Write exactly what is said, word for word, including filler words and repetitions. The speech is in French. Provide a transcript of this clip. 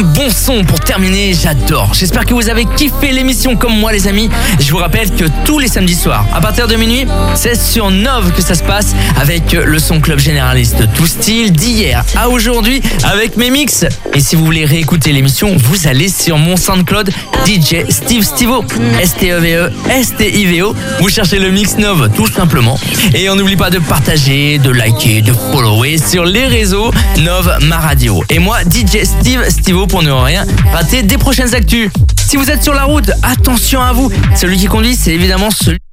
bon son pour terminer, j'adore. J'espère que vous avez kiffé l'émission comme moi les amis. Je vous rappelle que tous les samedis soirs, à partir de minuit, c'est sur Nove que ça se passe avec le son club généraliste tout style d'hier à aujourd'hui avec mes mix. Et si vous voulez réécouter l'émission, vous allez sur mon SoundCloud D J Steve Stivo, S T E V E S T I V O. Vous cherchez le mix Nove tout simplement. Et on n'oublie pas de partager, de liker, de follower sur les réseaux Nove ma radio. Et moi D J Steve Stivo pour ne rien rater des prochaines actus. Si vous êtes sur la route, attention à vous. Celui qui conduit, c'est évidemment celui